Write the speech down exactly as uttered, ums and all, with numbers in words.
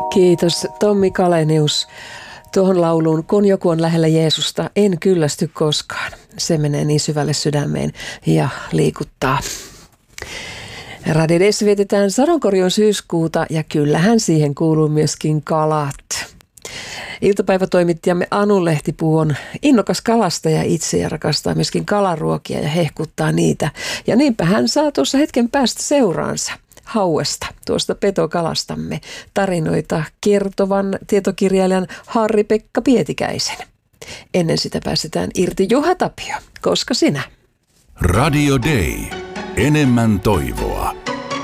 Kiitos Tommi Kalenius. Tuohon lauluun, kun joku on lähellä Jeesusta, en kyllästy koskaan. Se menee niin syvälle sydämeen ja liikuttaa. Radio D:ssä vietetään sadonkorjuun syyskuuta ja kyllähän siihen kuuluu myöskin kalat. Iltapäivätoimittajamme Anu Lehtipuu on innokas kalastaja itse ja rakastaa myöskin kalaruokia ja hehkuttaa niitä. Ja niinpä hän saa tuossa hetken päästä seuraansa hauesta, tuosta petokalastamme, tarinoita kertovan tietokirjailijan Harri-Pekka Pietikäisen. Ennen sitä päästetään irti Juha Tapio, koska sinä. Radio Day. Enemmän toivoa.